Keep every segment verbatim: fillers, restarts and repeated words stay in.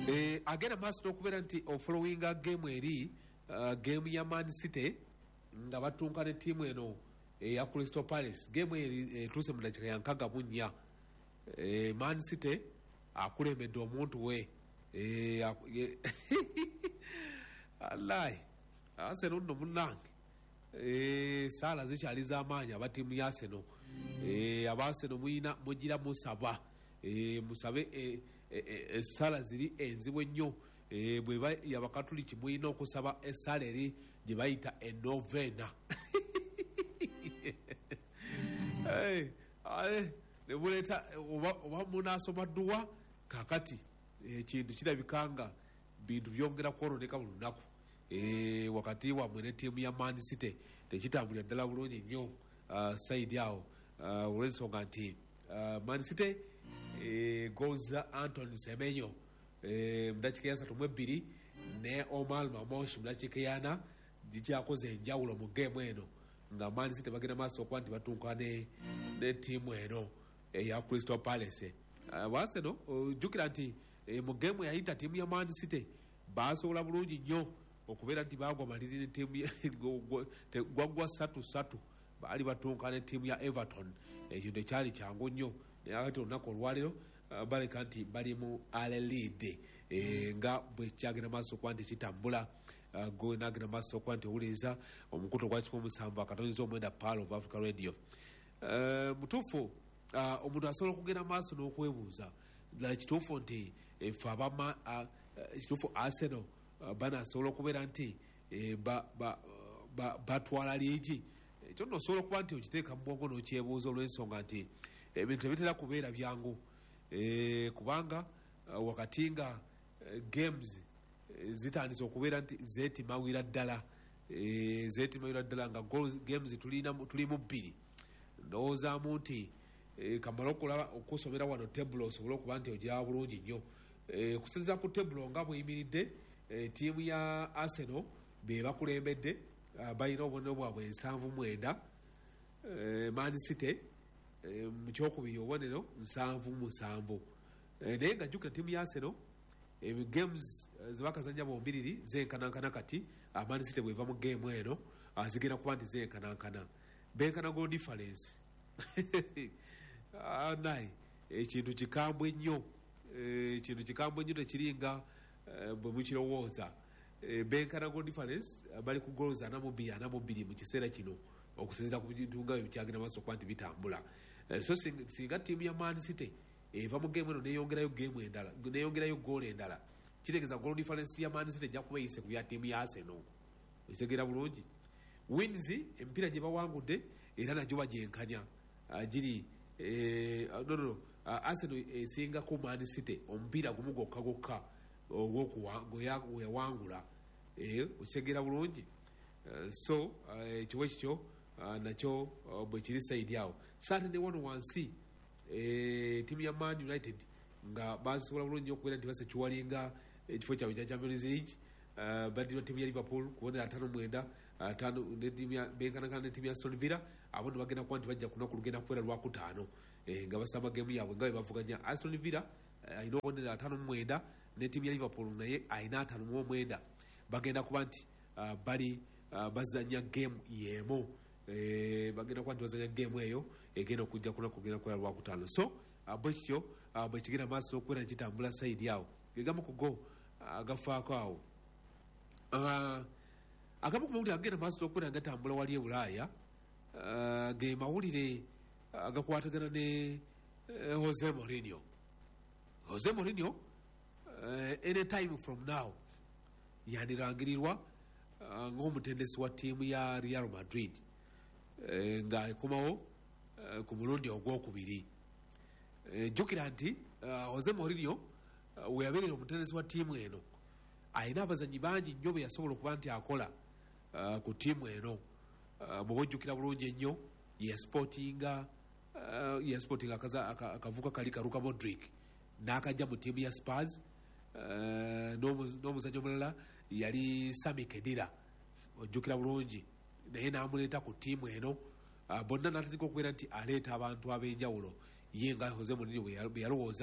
eh agera maaso n'okubeera nti ofollowinga game eri uh, game ya Man City nga batunka ne tiimu eno eya Crystal Palace. Game eri etuuse mu dakiika ya nkaaga mu nnya. eh, Man City akulembedde omuntu we eh, alai Arsenal nno munnange eh, saala zikyali z'amaanyi aba tiimu ya Arsenal. eh, aba Arsenal muyina mugira musaba eh, musabe eh, essala ziri enzibu ennyo bweba yabakatuliki muyina okusaba essala eri gye bayita enovena ne buleeta oba munaasoma dduwa kakati ekintu kirabikanga bintu byongera kwoloneka buli lunaku wakati wamwe ne ttiimu ya Man City tekitambulira ddala bulungi nnyo saidi awo olw'ensonga nti Man City E, goza Anthony Semenyo e, mudakika ya satu mu ebbiri ne Omar Mamosh mudakika ya ana gikyakoze enjawulo mu game eno nga Man City bagenda maaso okuba nti batunka ne, ne tiimu eno eya Crystal Palace. uh, Arsenal ojjukira nti e, mu game yayita tiimu ya Man City basobola bulungi nnyo okubeera nti bagwa maliri ne tiimu gwaggwa satu satu baali batunka ne tiimu ya Everton. ekyo tekyali kyangu nnyo naye ate olunaku olwaliro uh, baleka nti bali mu alelide e, nga bwe kyagenda maaso okuba nti kitambula. uh, gwe nagenda maaso okuba nti owuliriza omukuto gwa kikumi musanvu akatonyiza omwenda Pearl of Africa Radio. uh, mutuufu uh, omuntu asobola okugenda maaso n'okwebuuza ddala kituufu nti efe abama uh, kituufu Arsenal uh, banaasobola okubeera nti e, ba, ba, ba, batwala liigi. ekyo nno osobola okuba nti okiteeka mu bwongo n'okyebuuza olw'ensonga nti ebintu tebitera kubeera byangu e, kubanga uh, wakati nga uh, games uh, zitandise okubeera nti zeetimawira ddala e, zeetimawira ddala nga games tuli mu bbiri ndowoozaamu nti e, kamala okulaba okusomera wano tebulo osobole okuba nti ogira bulungi nnyo. e, kusinziira ku tebulo nga bweyimiridde e, tiimu ya Arsenal be bakulembedde uh, balina obubonero bwabwe ensanvu mwenda. e, Man City mu kyokubiri obubonero nsanvu musanvu. naye nga jjukira ttiimu ya Arsenal games zebakazanya bombiriri zenkanankana kati Man City bweva mu game eno zigenda kuba nti zenkanankana benkana goal difference. naye ekintu kikambwe nnyo ekintu kikambwe nnyo tekiringa bwe mukirowooza. benkana goal difference bali ku goals ana mu bbiri ana mu bbiri mu kiseera kino okusinziira ku bintu nga bykyagenda maaso okuba nti bitambula. so singa ttiimu ya Man City eva mu game eno neyongerayo game endala neyongerayo goal endala kitegeeza goal difference ya Man City ejja kuba eyise ku ya ttiimu ya Arsenal. ekitegeera bulungi wins emipiira gye bawangudde era nagyo bagyenkanya giri no no Arsenal esingako Man City omupiira gumu gwokka gwokka ogwokuyawangula. okitegeera bulungi. so ekiwe kityo Uh, nakyo uh, bwe kiri saidi awo saate ne wano wansi e, tiimu ya Man United nga basobola bulungi okubeera nti basekiwalinga ekifo kyabwe kya Champions League. uh, baddirwa tiimu ya Liverpool kubonera ataano mwenda benkanakana ne tiimu ya Aston Villa abo ne bagenda kuba nti bajja kunaku lugenda kubeera lwakutaano e, nga basamba gemu yaabwe nga bwe bavuganya. Aston Villa alina uh, obubonero ataano mwenda ne tiimu ya Liverpool naye alina ataano mu mwenda. bagenda kuba nti uh, bali uh, bazanya game yemu. E, bagenda kuba nti bazanya game eyo egenda okujja kunaku kugenda kubeera lwakutaano. so uh, bwe kityo uh, bwe kigenda maaso okubeera nekitambula saidi awo gegamu ku go agafaako uh, awo uh, agamu ku mawulire agenda maaso okubeera gatambula wali e Bulaaya uh, ge mawulire agakwatagana uh, ne uh, Jose Mourinho. Jose Mourinho uh, any time from now yandirangirirwa uh, ng'omutendesi wa ttiimu ya Real Madrid e, nga ekomawo uh, ku mulundi ogwokubiri. e, jjukira nti uh, Jose Mourinho uh, we yabeerera omutendesi wa ttiimu eno alina abazanyi bangi nnyo be yasobola okuba nti akola uh, ku ttiimu eno. uh, bw'oba ojjukira bulungi ennyo yesportinga uh, yesportinga akavuka kali karuka Modric n'akajja mu ttiimu ya Spurs. uh, n'omuzanyi omulala yali Sami Khedira ojjukira bulungi naye n'amuleeta ku ttiimu eno. uh, bonna n'atandika okubeera nti aleeta abantu ab'enjawulo ye nga Jose Mourinho bwe yalowooza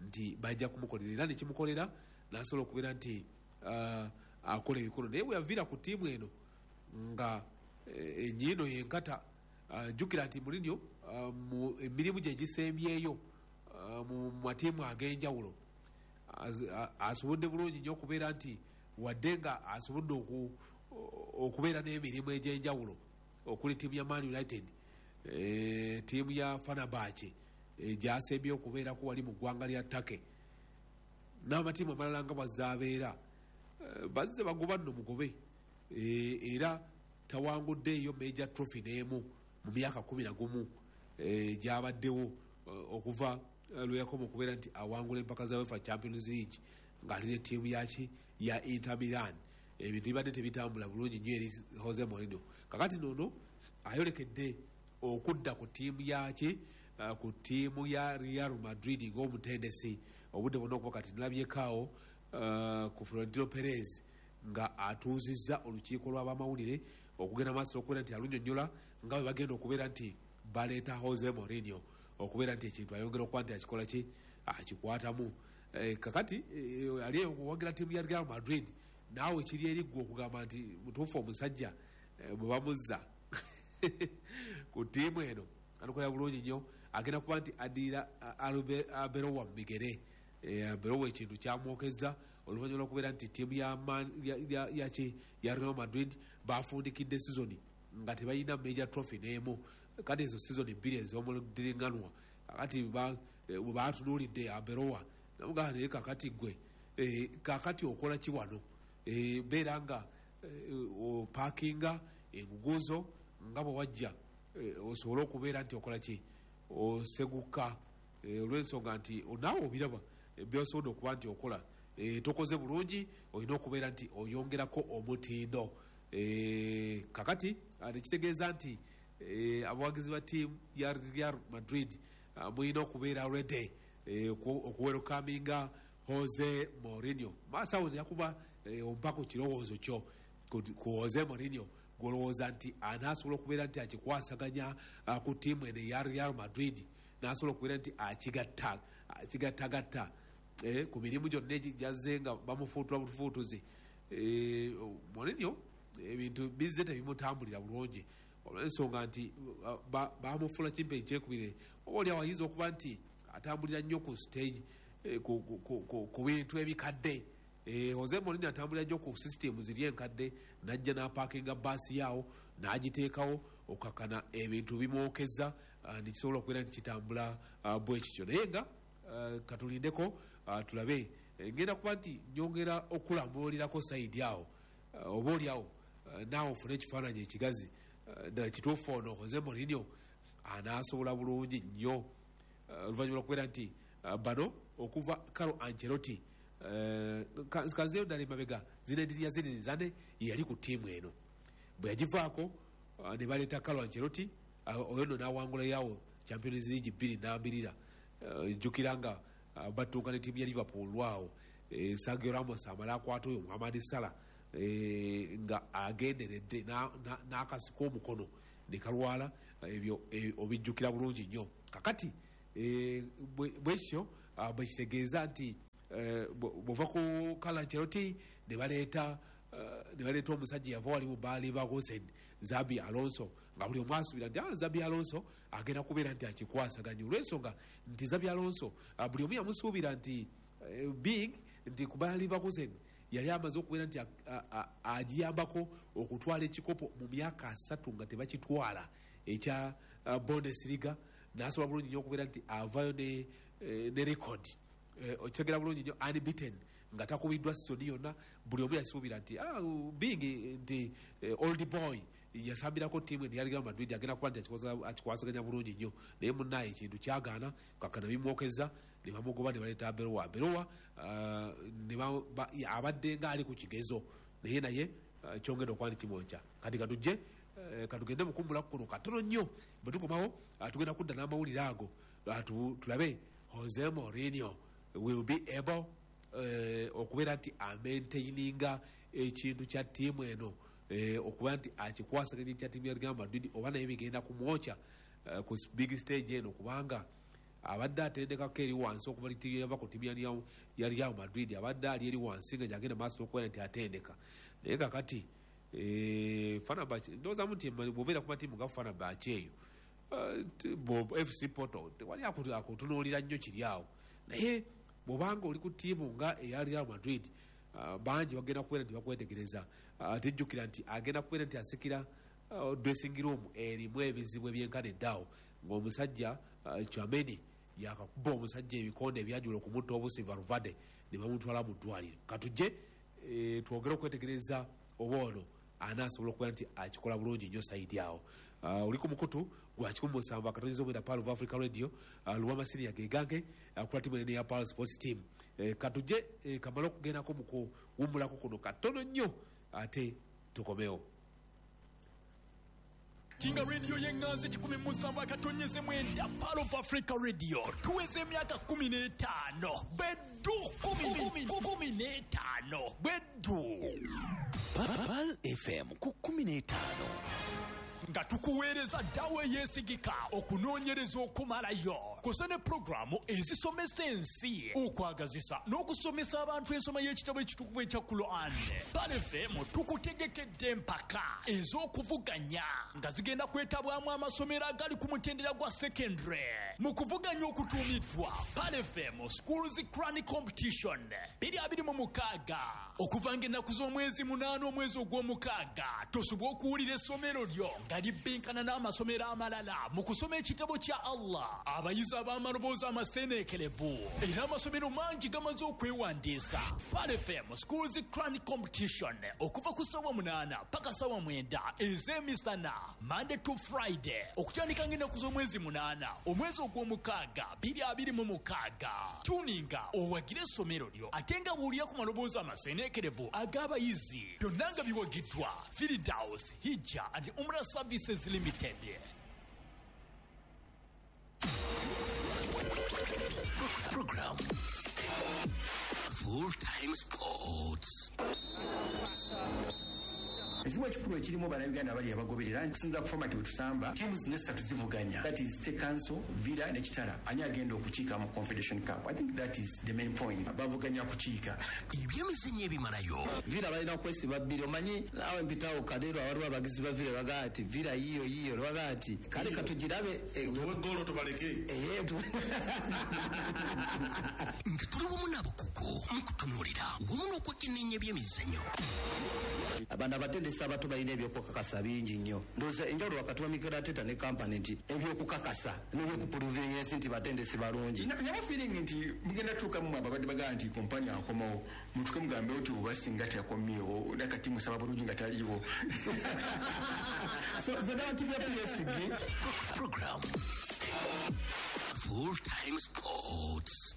nti bajja kumukolera era nekimukolera nasobola okubeera nti uh, akola ebikolo naye bwe yaviira ku ttiimu eno nga enyiino yenkata uh, jjukira nti Mourinho uh, mu emirimu gye gisembyeyo uh, mu matiimu ag'enjawulo asobodde bulungi nnyo okubeera nti wadde nga asobodde oku, okubeera n'emirimu egy'enjawulo okuli ttiimu ya Man United e, ttiimu ya Fenerbahce e, gyasembye okubeerako wali mu ggwanga lya Turkey n'amatiimu amalala nga bwazaabeera e, bazze bagoba nno mugobe e, era tawanguddeeyo major trophy n'emu mu myaka kumi na gumu e, gyabaddewo e, okuva lwe yakoma okubeera nti awangula empaka za UEFA Champions League ng'ali ne ttiimu yaki ya Inter Milan ebintu bibadde tebitambula bulungi nnyo eri Jose Mourinho kakati nono ayolekedde okudda ku ttiimu yaki uh, ku ttiimu ya Real Madrid ng'omutendesi obudde bwonna okuba kati nalabyekaawo uh, ku Florentino Perez nga atuuzizza olukiiko lw'abamawulire okugenda maaso okubeera nti alunnyonnyola nga bwe bagenda okubeera nti baleeta Jose Mourinho okubeera nti ekintu ayongera okuba nti akikola ki akikwatamu e, kakati e, ali okuwagira ttiimu ya Real Madrid naawe kiri eriggwa okugamba nti mutuufu omusajja e, bwe bamuzza ku ttiimu eno anokola bulungi nnyo agenda kuba nti addiira Arbeloa mu bigere e, Arbeloa ekintu kyamwokezza oluvannyuma lw'okubeera nti ttiimu ya, ya, ya, ya, ya Real Madrid bafundikidde sizoni nga tebalina major trophy n'emu kati ezo sizoni bbiri ez'omuddiringanwa kakati bwe batunuulidde Arbeloa namugaa naye kakati gwe e, kakati okola ki wano e, beera nga e, opaakinga enguguzo nga bwe wajja e, osobole okubeera nti okola ki oseguka e, olw'ensonga nti naawe obiraba e, byosobodde okuba nti okola e, tokoze bulungi olina okubeera nti oyongerako omutindo e, kakati nekitegeeza nti e, abawagizi ba ttiimu ya Real Madrid uh, mulina okubeera ready e, okuwerukaminga Jose Mourinho maaso awo yakuba e, ompa ku kirowoozo kyo ku, ku Jose Mourinho golowooza nti anaasobola okubeera nti akikwasaganya uh, ku ttiimu eno ya Real Madrid n'asobola okubeera nti akigatta akigattagatta e, ku mirimu gyonna gyazze nga bamufuutula bufuutuzi e, Mourinho ebintu bizze tebimutambulira bulungi olw'ensonga nti bamufuula kimpe ekyekubire oli awayinza okuba nti atambulira nnyo ku stage ku bintu ebikadde Jose Mourinho atambulira nnyo ku system ziri enkadde najja n'apaakinga baasi yaawo n'agiteekawo okakana ebintu bimwokeza nekisobola okubeera nti kitambula bwe kityo naye nga katulindeko tulabe ngenda kuba nti nyongera okulambulirako sayidi awo oba oli awo naawe ofune ekifaananyi ekigazi ddala kituufu ono Jose Mourinho anaasobola bulungi nnyo oluvannyuma lwokubeera nti bano okuva Carlo Ancelotti kanzeyo ddala emabega zinediri yaziri zane yali ku ttiimu eno bwe yagivaako ne baleeta Carlo Ancelotti oyo nno n'awangula yawo Champions League bbiri n'ambirira jjukira nga batuuka ne ttiimu ya Liverpool lwawo Sergio Ramos amala akwata oyo Mohamed Salah E, nga agenderedde n'akasiko omukono ne kalwala ebyo e, obijjukira bulungi nnyo kakati e, bwekityo bwe kitegeeza nti e, bwova ku Carlo Ancelotti ne baleeta ne baleeta omusajja yava wali mu Bayer Leverkusen Xabi Alonso nga buli omu asuubira nti ah, Xabi Alonso agenda kubeera nti akikwasaganya olw'ensonga nti Xabi Alonso buli omu yamusuubira nti big nti ku Bayer Leverkusen yali amaze okubeera nti agiyambako okutwala ekikopo mu myaka asatu nga tebakitwala ekya Bundesliga n'asobola bulungi nnyo okubeera nti avayo ne, ne record okitegera bulungi nnyo unbeaten nga takubiddwa sisoni yonna buli omu yasuubira nti ah, being nti old boy yasambirako ttiimu eno ya Real Madrid agenda kuba nti akikwasaganya bulungi nnyo naye munnaye ekintu kyagaana kakana bimwokeza ne bamugoba ne baleeta Arbeloa Arbeloa uh, abadde nga ali ku kigezo naye naye uh, kyongera okuba nti kimwokya kati katujje uh, katugende mukumbula kuno katono nnyo bwe tukomawo uh, tugenda kudda n'amawulire ago uh, tulabe Jose Mourinho will be able uh, okubeera nti amaintaininga ekintu kya ttiimu eno uh, okubeera nti akikwasaganya ekya ttiimu ya Real Madrid oba naye bigenda kumwokya uh, ku big stage eno kubanga abadde atendekako eri wansi okuva litiyo yava ku timu ya Real Madrid abadde ali eri wansi nga jagenda maaso n'okubeera nti atendeka naye kakati Fenerbahce ndowooza mu nti bw'obeera ku matiimu ga Fenerbahce eyo F C Porto tewali akutunuulira nnyo kiri awo naye bw'obanga oli ku ttiimu nga eya Real Madrid bangi bagenda kubeera nti bakwetegereza tejjukira nti agenda kubeera nti asikira dressing room erimu ebizibu ebyenkaneddeawo ng'omusajja Tchouameni yakakuba omusajja ebikonde ebyajula okumutta obusi Valverde ne bamutwala mu ddwaliro katujje twogere okwetegereza oba ono anaasobola okubeera nti akikola bulungi nnyo sayidi awo oli ku mukutu gwa kikumi musanvu akatonyeza omwenda Pearl of Africa Radio Luwamasiriya gegange akula timu ene ya Pearl Sports Team katujje kamala okugendako mu kuwummulako kuno katono nnyo ate tukomewo Kinga Radio yenganze kikumi musanvu akatonyeze mwenda Pearl of Africa Radio tuweze emyaka kumi n'etaano beddu kumi n'etaano beddu Pearl F M ku kumi n'etaano nga tukuweereza ddawo eyeesigika okunoonyereza okumalayo kusa ne pulogulaamu ezisomesa ensi okwagazisa n'okusomesa abantu ensoma y'ekitabo ekitukuvu ekya Quran. Pearl F M tukutegekedde empaka ez'okuvuganya nga zigenda kwetabwamu amasomero agali ku mutendera gwa secondary mu kuvuganya okutuumiddwa Pearl F M Schools Crown Competition biri abiri mu mukaaga okuva ng'ennaku z'omwezi munaana omwezi ogw'omukaaga tosobwa okuwulira essomero lyo nga libbinkana n'amasomero amalala mu kusoma ekitabo kya Allah abayizi ab'amaloboozi amaseeneekerevu era amasomero mangi gamaze okwewandiisa. Pearl F M Schools Crown Competition okuva ku ssaawa munaana paka ssaawa mwenda ez'emisana Monday to Friday okutandika ng'ennaku z'omwezi munaana omwezi ogw'omukaaga biri abiri mu mukaaga. Tuninga owagire essomero lyo ate nga buulira ku maloboozi amaseeneekerevu ag'abayizi byonna nga biwagiddwa Firdaus Hijja and Umrah Services Limited. Program Full Time Sports. Ekimu ekikulu ekirimu bannayuganda bali abagoberera nkusinza ku format wetusamba tiimu zino essatu zivuganya, that is State Council, Villa ne Kitara. Ani agenda okukiika mu Confederation Cup? I think that is the main point. Bavuganya kukiika ebyemizannyo ebimalayo. Villa balina okwesiba bbiri omanyi naawe mpitawo kadeero awaliwo abagizi ba Villa bagaa ati Villa yiyo yiyo bagaa ati kale katugirabe golo tubaleke nga tuli wamu n'abakugu mu kutunuulira wamu n'okwekenneenya ebyemizannyo. Abantu abatendesi abato balina ebyokukakasa bingi nnyo. Ndowooza enjawulo wakati wa Mikel Arteta ne kampani nti ebyokukakasa n'ebyokupuluvinga ensi nti batendesi balungi. Nabo feeling nti mugenda tuukamu ababadde bagaa nti kompani akomawo mutuke mugambe oti oba singa teyakomyewo nakati musaba bulungi nga taliiwo. So zonna T V ya Program Full Time Sports.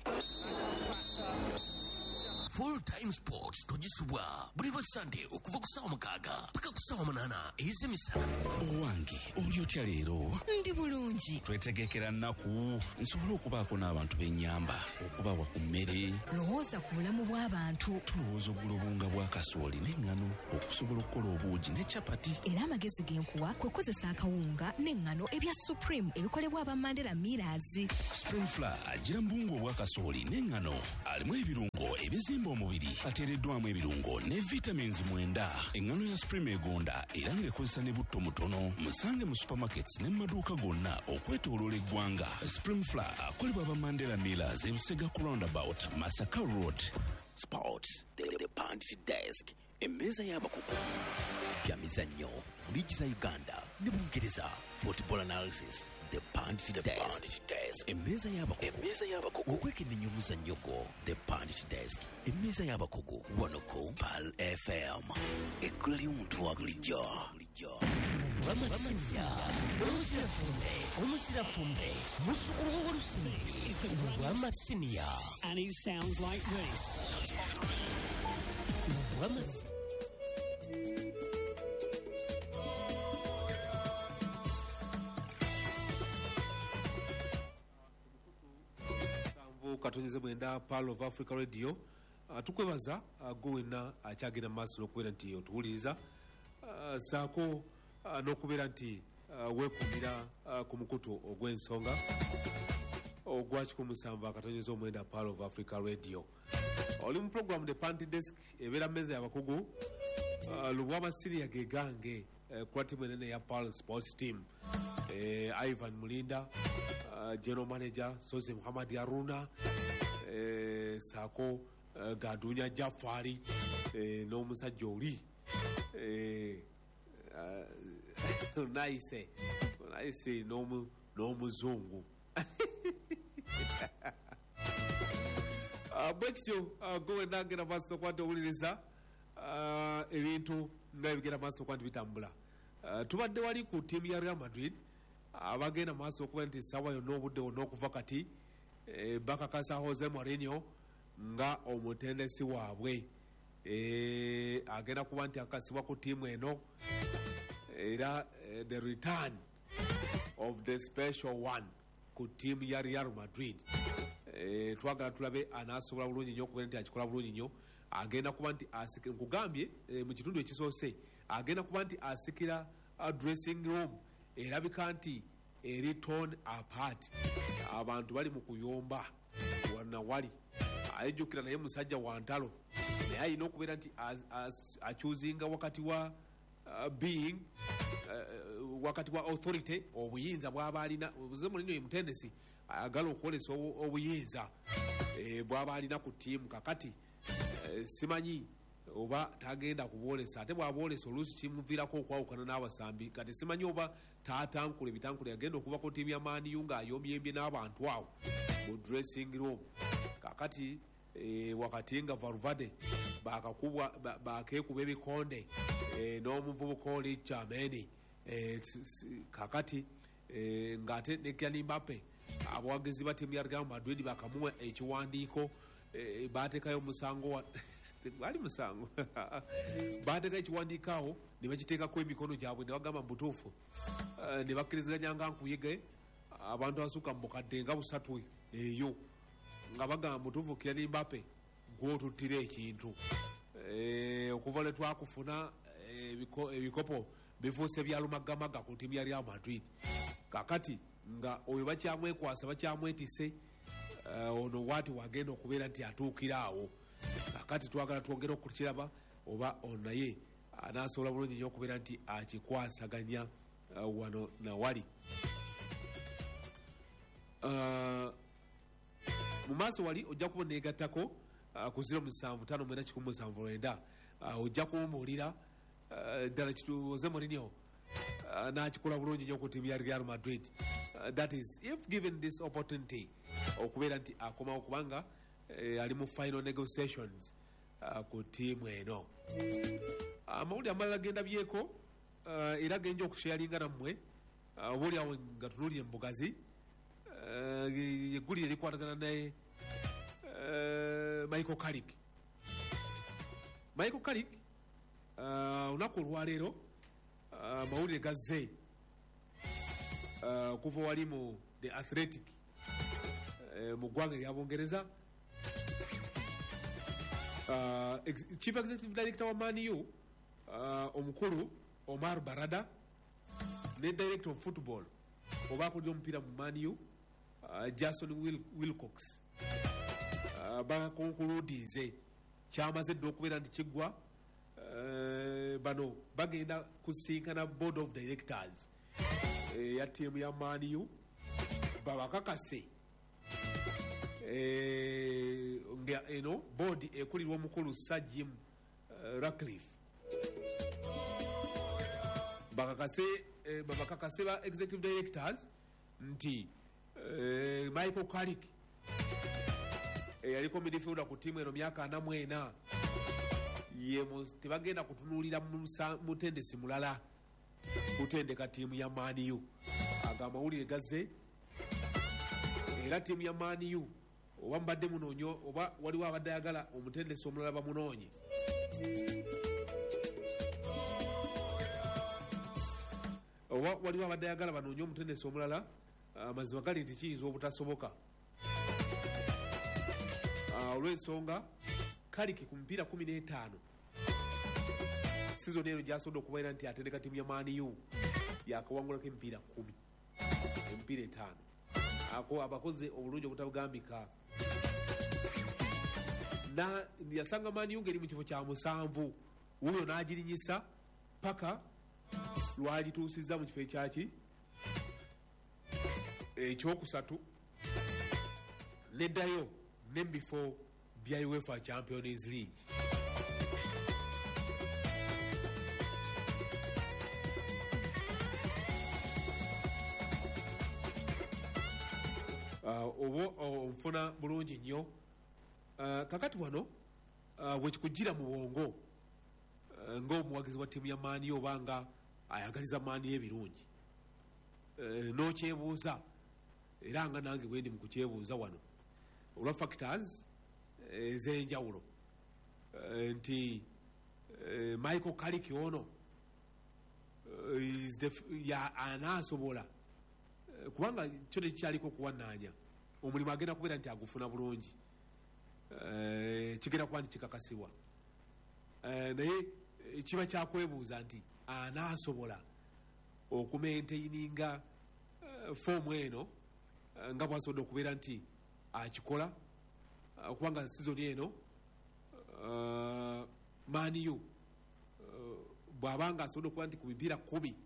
Full Time Sports togisubwa buli bwa Sunday okuva ku ssaawa mukaaga paka ku ssaawa munaana ez'emisana. Owange oli otya leero? Ndi bulungi. Twetegekera nnaku nsobole okubaako n'abantu b'ennyamba okubawa ku mmere. Lowooza ku bulamu bw'abantu. Tulowooza oggula obunga bwa kasooli n'eŋŋano okusobola okukola obuugi ne capati. Era amagezi g'enkuwa kwe kozesa akawunga n'eŋŋano ebya Supreme ebikolebwa aba Mandela Millers. Spring Flour agira mbungu obwa kasooli n'eŋŋano alimu ebirungo ebizimba omubiri ateereddwamu ebirungo ne vitamins mwenda. Eŋŋano ya Supreme egonda era ng'ekozesa ne butto mutono. Musange mu supermarkets ne mu maduuka gonna okwetooloola eggwanga. Spring Flour akolebwa aba Mandela Millers e Busega ku roundabout Masaka Road. Sports, the, the Punch Desk, emmeeza y'abakugu bya mizannyo liigi za Uganda ne Bungereza. Football analysis, the Punch Desk, emmeeza y'abakugu okwekenneenya omuzannyo gwo. The Punch Desk, emmeeza y'abakugu wano ku Pearl F M, ekkula ly'omuntu wa bulijjo. Ramasenya Omusirafumbe Omusirafumbe Musukulu w'Olusinzi Ramasenya, and he sounds like this. Ramas katonyeze mwenda Pearl of Africa Radio. Uh, tukwebaza uh, gwe wenna akyagenda mu maaso n'okubeera nti otuwuliriza uh, saako uh, n'okubeera nti uh, weekuumira uh, ku mukutu ogw'ensonga ogwa kikumi musanvu akatonyeza omwenda Pearl of Africa Radio. Oli mu program the Panty Desk ebeera mmeza y'abakugu uh, Lubwama Siria gegange uh, kwa timu enene ya Pearl Sports Team. Uh, Ivan Mulinda, uh, General Manager Soze Muhammad Yaruna, uh, Sako uh, Gadunya Jafari, uh, n'omusajja oli. Uh, uh, nice, nice, n'omu n'omuzungu. Bwekityo gowe nagenda maaso kwati owuliriza ebintu nga bigenda maaso kwati bitambula. Tubadde wali ku ttiimu ya Real Madrid abagenda maaso okuba nti essaawa yonna obudde wonna okuva kati bakakasa Jose Mourinho nga omutendesi waabwe agenda kuba nti akasibwa ku ttiimu eno era the return of the special one ku ttiimu ya Real Madrid. Eh, twagala tulabe anasobola bulungi nnyo okubeera nti akikola bulungi nnyo. Agenda kuba nti asikira nkugambye eh, mu kitundu ekisoose agenda kuba nti asikira uh, dressing room erabika nti eri torn apart. Abantu bali mu kuyomba wana wali ayejjukira naye musajja wa ntalo naye alina okubeera nti akyuzinga wakati wa uh, being uh, wakati wa authority obuyinza bw'aba alina. Jose Mourinho ye mutendesi agala okwolesa obuyinza bw'aba alina ku ttiimu kakati. Simanyi oba tagenda kubwolesa ate bw'abwolesa oluusi kimuviirako okwawukana n'abasambi. Kati simanyi oba taatankule bitankule agenda okuva ku ttiimu ya Man U ng'ayombyembye n'abantu awo mu dressing room. Kakati wakati nga Valverde bakakubwa bakeekuba ebikonde n'omuvubuka oli Tchouaméni kakati ng'ate ne Kylian Mbappe abawagizi ba ttiimu ya Real Madrid bakamuwa ekiwandiiko baatekayo omusango gwali musango baatekayo ekiwandiiko awo ne bakiteekako emikono gyabwe ne bagamba mu butuufu ne bakkiriziganya nga nkuyige abantu abasukka mu bukadde nga busatu eyo nga bagamba mu butuufu Kylian Mbappe gw'otuttira ekintu okuva lwe twakufuna ebikopo bifuuse bya lumagamaga ku ttiimu ya Real Madrid. Kakati nga oyo bakyamwekwasa bakyamwetise ono waati wagenda okubeera nti atuukira awo. Kakati twagala twongere okukiraba oba ono naye anaasobola bulungi nnyo okubeera nti akikwasaganya wano nawali. Mu maaso wali ojja kuba neegattako ku ziro musanvu ttaano mwenda kikumi musanvu lwenda ojja kuwumuulira ddala Jose Mourinho n'akikola bulungi nnyo ku ttiimu ya Real Madrid. Uh, that is if given this opportunity okubeera nti akomawo kubanga eh, ali mu final negotiations uh, ku ttiimu eno. Amawulire uh, amalala genda byeko uh, era genja okusharinga nammwe uh, obuli awo nga tunuulira embugazi uh, eggulire likwatagana naye uh, Michael Carrick. Michael Carrick olunaku uh, olwaleero uh, mawulire gazze Uh, kuva wali mu the Athletic uh, mu ggwanga lya Bungereza. uh, ex Chief Executive Director wa Man U uh, omukulu Omar Barada ne Director of Football oba akulira omupiira mu Man U uh, Jason Wil Wilcox uh, bakonkuludinze kyamaze dde okubeera nti kiggwa. uh, bano bagenda kusinkana Board of Directors ya ttiimu ya Man U babakakase nga eno board ekulirwa omukulu Sir Jim uh, Ratcliffe bakakase babakakase ba executive directors nti uh, Michael Carrick eyaliko midfielder ku ttiimu eno myaka ana mu ena ye tebagenda kutunuulira mutendesi mulala kutendeka ttiimu ya Man U. Aga amawulire gazze era ttiimu ya Man U oba mbadde munoonyo oba waliwo abadde ayagala omutendesi omulala bamunoonye. Oba waliwo abadde ayagala banoonye omutendesi omulala amazima gali nti kiyinza obutasoboka olw'ensonga Carrick ku mipiira kumi n'etaano season eno gyasobodde okubeera nti atendeka ttiimu ya Man U yakawangulako emipiira kumi emipiira etaano ako abakoze obulungi obutabugambika na yasanga mani ngeri mu kifo kya musanvu wuyo n'agirinyisa paka lwagituusizza mu kifo ekyaki ekyokusatu neddayo nembifo bya UEFA Champions League. Obo onfuna bulungi nnyo kakati wano bwekikujjira mu bwongo ng'omuwagizi wa ttiimu ya maani oba nga ayagaliza maani ebirungi n'okyebuuza era nga nange bwendi mu kukyebuuza wano olwa factors ez'enjawulo nti Michael Carrick ono anaasobola kubanga kyo tekikyaliko okuwanaanya omulimu agenda kubeera nti agufuna bulungi kigenda kuba nti kikakasibwa naye kiba kyakwebuuza nti anaasobola okumaintaininga foomu eno nga bwasobodde okubeera nti akikola kubanga sizoni eno maniyu bw'abanga asobodde okuba nti ku mipiira kumi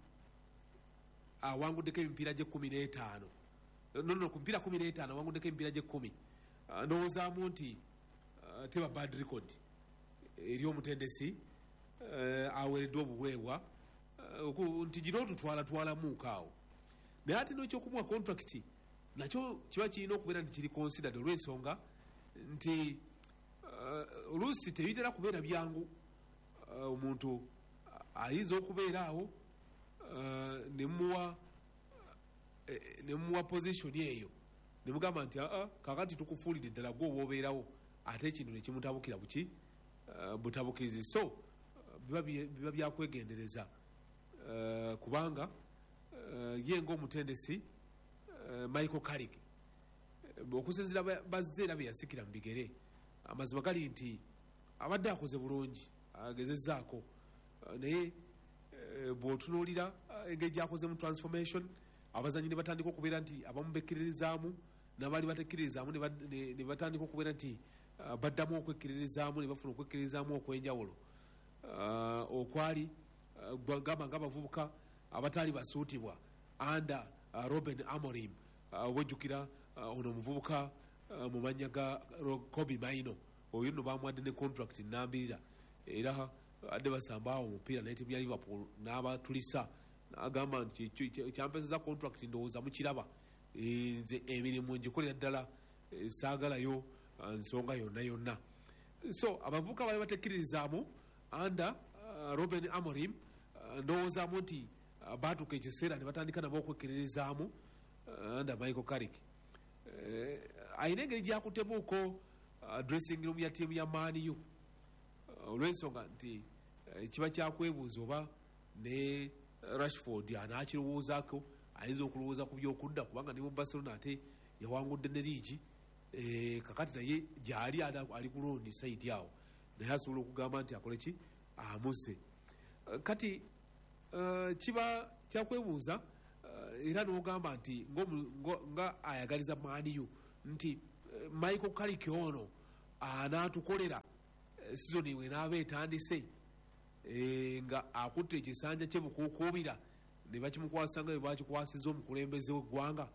awanguddeko emipiira gye kumi n'etaano nono ku mipiira kumi n'etaano awanguddeko emipiira gye kumi ndowoozaamu nti teba bad record eri omutendesi aweereddwa obuweebwa nti gino otutwala twalamuukaawo naye ate n'ekyokumuwa contract nakyo kiba kirina okubeera nti kiri considered olw'ensonga nti oluusi tebitera kubeera byangu omuntu ayinza okubeera awo nemuwa nemuwa position eyo nemugamba nti aa kakati tukufuulidde ddala gwe oba obeerawo ate ekintu nekimutabukira buki butabukirizi so biba byakwegendereza kubanga ye ngaomutendesi Michael Carrick okusinzira bazze era beyasikira mu bigere amazima gali nti abadde akoze bulungi agezezzaako naye bw'otunuulira engeri gyakoze mu transformation abazanyi ne batandika okubeera nti abamu bekkiririzaamu n'abaali batekkiririzaamu ne batandika okubeera nti baddamu okwekkiririzaamu ne bafuna okwekkiririzaamu okw'enjawulo okwali gamba ng'abavubuka abataali basuutibwa under Ruben Amorim wejjukira ono omuvubuka mu mannya ga Kobe Maino oyo nno bamuwadde ne contract nnambirira era adde basamba awo omupiira naye ttiimu ya Liverpool n'abatulisa n'agamba nti kyampezeza contract ndowooza mukiraba nze emirimu ngikolera ddala saagalayo nsonga yonna yonna so abavubuka bali batekkiririzaamu under Ruben Amorim ndowoozaamu nti baatuuka ekiseera ne batandika nabo okwekkiririzaamu under Michael Carrick ayina engeri gyakutemuuko dressing room ya ttiimu ya maaniyu olw'ensonga nti kiba kyakwebuuza oba ne Rashford anaakirowoozaako ayinza okulowooza ku byokudda kubanga ne mu Barcelona ate yawangudde ne liigi kakati naye gyali ali ku looni saidi awo naye asobola okugamba nti akole ki amuzze kati kiba kyakwebuuza era n'ogamba nti nga ayagaliza maaniyu nti Michael Carrick ono anaatukolera sizoni we naaba etandise nga akutte ekisanja kye bukuukuubira ne bakimukwasanga bwe bakikwasiza omukulembeze w'eggwanga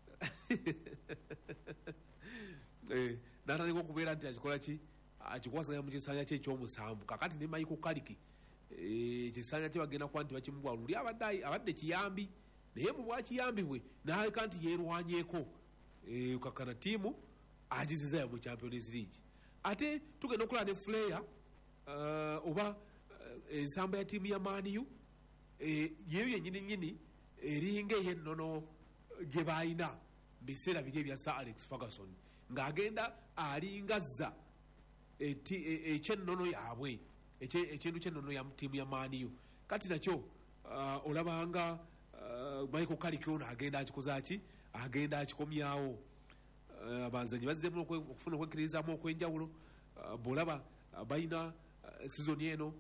n'atandika okubeera nti akikola ki akikwasanya mu kisanja kye ekyomusanvu kakati ne Michael Carrick ekisanja kye bagenda kuba nti bakimubwa luli abadde kiyambi naye mu bwakiyambibwe naleka nti yeerwanyeeko kakkana ttiimu agizizayo mu Champions League ate tugenda okulaba ne Flair oba ensamba ya ttiimu ya maaniyu yeyo yennyini nnyini eringa ey'ennono gye baalina mu biseera biri ebya Sir Alex Ferguson ng'agenda alingazza ekyennono yaabwe ekintu ky'ennono ya ttiimu ya maaniyu kati nakyo olabanga Michael Carrick ono agenda akikoza ki agenda akikomyawo abazanyi bazzeemu okufuna okwekkiririzaamu okw'enjawulo bw'olaba balina sizoni eno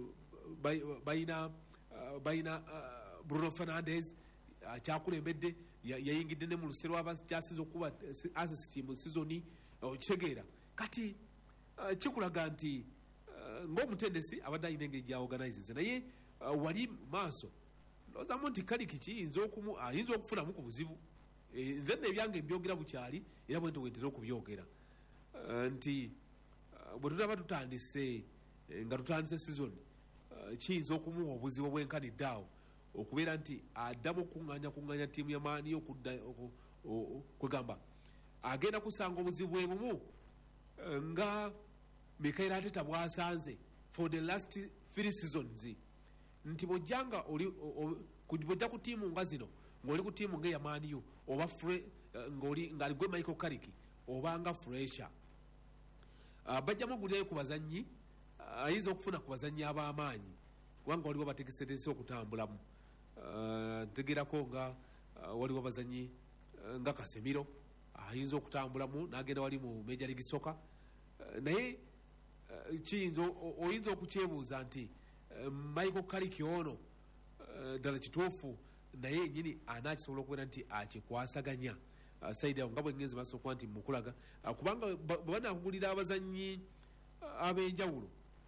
balina balina Bruno Fernandes akyakulembedde yayingidde ne mu lusero abakyasiza okuba assist team season okitegeera kati kikulaga nti ng'omutendesi abadde alina engeri gyaorganizinze naye wali maaso ndowoozamu nti kaliki kiyinza okumu ayinza okufunamu ku buzibu nze nno ebyange mbyogera bukyali era bwe nti wentera okubyogera nti bwe tutaba tutandise nga tutandise season kiyinza okumuwa obuzibu obwenkanidde awo okubeera nti addamu okuŋŋanya kuŋŋanya ttiimu yamaani okudda kwegamba agenda kusanga obuzibu bwe bumu nga Mikael Arteta bwasanze for the last three seasons nti bw'ojjanga bw'ojja ku ttiimu nga zino ng'oli ku ttiimu ng'eyamaaniyo oba ng'ali gwe Michael Carrick oba nga Fresher bajjamu ogulyayo ku bazannyi ayinza okufuna ku bazannyi ab'amaanyi kubanga waliwo bategesetese okutambulamu ntegerako nga waliwo bazannyi nga Casemiro ayinza okutambulamu n'agenda wali mu Major League Soccer naye kiyinza oyinza okukyebuuza nti Michael Carrick ono ddala kituufu naye nyini anaakisobola okubeera nti akikwasaganya saidi awo nga bwe ngenze maaso okuba nti mukulaga kubanga bwe banakugulira abazannyi ab'enjawulo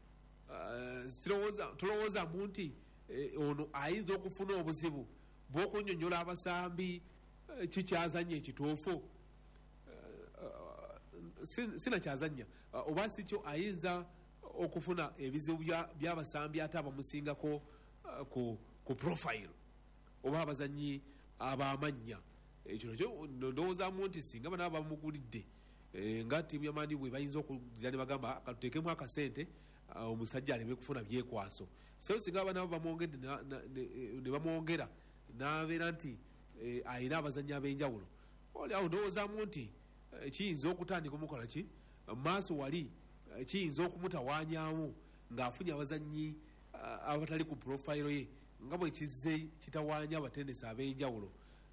tulowoozamu nti ono ayinza okufuna obuzibu bw'okunnyonnyola abasambi kikyazanya ekituufu sinakyazanya oba sikyo ayinza okufuna ebizibu by'abasambi ate abamusingako ku profile oba abazanyi ab'amannya ekyo nakyo ndowoozamu nti singa bana bamugulidde nga ttiimu yamaani bwe bayinza okuzira ne bagamba katuteekemu akasente omusajja aleme kufuna byekwaso so singa abana bamwongedde ne bamwongera n'abeera nti ayina abazannyi ab'enjawulo oliawo ndowoozamu nti kiyinza okutandika omukola ki maaso wali kiyinza okumutawaanyamu ng'afunye abazannyi abatali ku profile ye nga bwe kizze kitawaanya abatendesi ab'enjawulo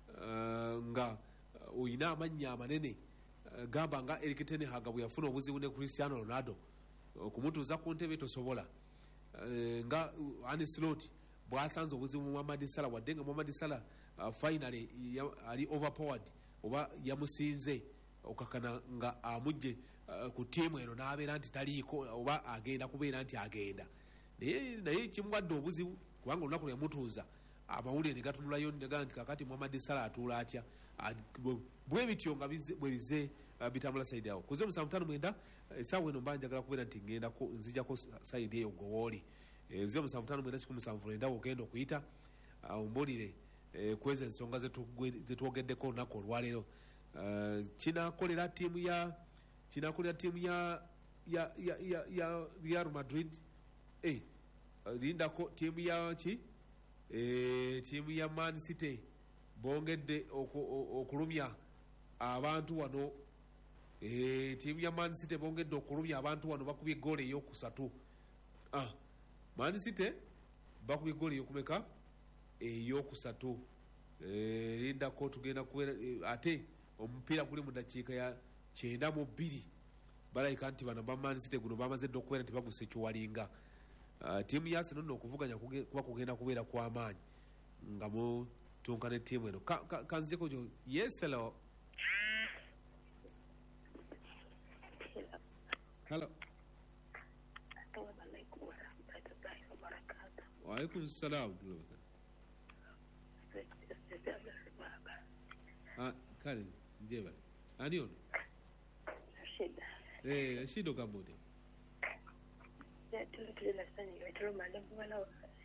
nga oyina amannya amanene gamba nga Erik ten Hag bwe yafuna obuzibu ne Cristiano Ronaldo okumutuuza ku ntebe tosobola nga Arne Slot bw'asanze obuzibu mu Mohamed Salah wadde nga Mohamed Salah finally ali overpowered oba yamusinze okakana nga amujje ku ttiimu eno n'abeera nti taliiko oba agenda kubeera nti agenda naye kimuwadde obuzibu kubanga olunaku lwe yamutuuza amawulire ne gatunulayo negaa nti kakati Mohamed Salah atuula atya bwe bityo nga bwe bize bitambula saidi awo kuze musanvu ttaano mwenda essaawa eno mba njagala kubeera nti ngendako nzijako saidi eyo gowooli ze musanvu ttaano mwenda kikumi musanvu lwenda ogenda okuyita ombulire kweza ensonga zetwogeddeko olunaku olwaleero kinakolera ttiimu ya kinakolera ttiimu ya ya ya ya Real Madrid eh lindako ttiimu ya ki eh ttiimu ya Man City bongedde okulumya abantu wano eh ttiimu ya Man City bongedde okulumya abantu wano bakubye goal eyokusatu ah Man City bakubye goal eyokumeka eyokusatu eh lindako tugenda kuwera ate omupiira guli mu dakiika ya kyenda mu bbiri balayika nti bano ba Man City guno bamaze dde okubeera nti baguse kiwalinga ttiimu ya Arsenal nno okuvuganya kuba kugenda kubeera kw'amaanyi nga mutunka ne ttiimu eno kanziko gyo yes hello hello wa alaikum salam ah kale njeba ani ono Shida. Eh, Shido Gambodia. Ya tulu tulu na sani ya tulu manda mwana.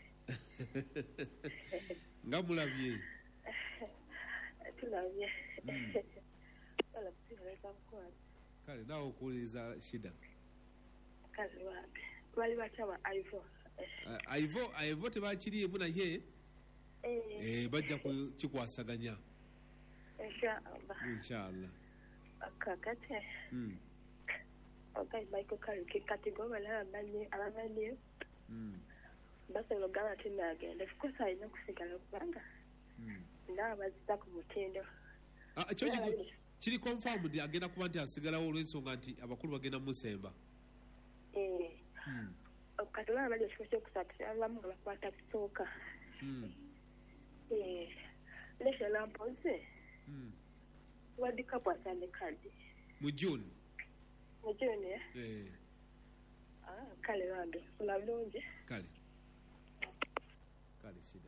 Ngamulabye. Tulabye. Wala pira kamkwa. Kale nawo kuliza shida. Kale wapi. Wali bachawa Ivo. Ivo, Ivo tebakiriye muna ye. Eh. Eh bajja kukikwasaganya. Inshallah. Inshallah. Kakate. Mm. Okay, Michael Carrick kategori la abanye abanye. Mm. Basa logana tina agenda. Of course I know kusigala kubanga. Mm. Na bazita ku mutendo. Ah choji kiri confirmed agenda kuba nti asigalawo olw'ensonga nti abakulu bagenda musemba. Eh. Mm. Okatola abali ekifo kusatira abamu bakwata kusooka. Mm. Eh. Lesha lampoze. mm. World Cup wasande kadi mu June mu June eh eh ah kale bambe funa bulungi kale kale shida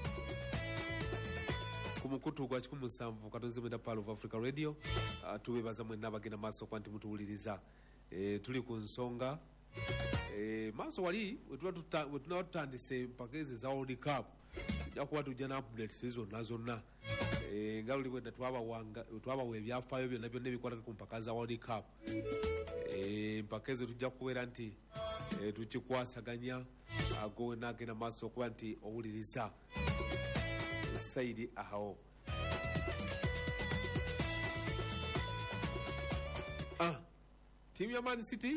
kumukutu gwa kikumu musanvu katoze mwenda Pearl of Africa Radio uh, tubebaza mwenna abagenda maaso kwanti mutuwuliriza e, tuli ku nsonga e, maaso wali wetuba tutandise mpaka za World Cup tujja kuba tujja na updates zonna zonna e, nga luli bwenda twabawa ebyafaayo byonna byonna ebikwatako ku mpaka za World Cup e, mpaka ezo tujja kubeera nti e, tukikwasaganya ago wena agenda maaso okuba nti owuliriza saidi aho ah timu ya Man City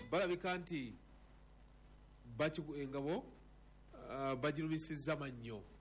balabika nti bakiku engabo uh, bagirumisiza mannyo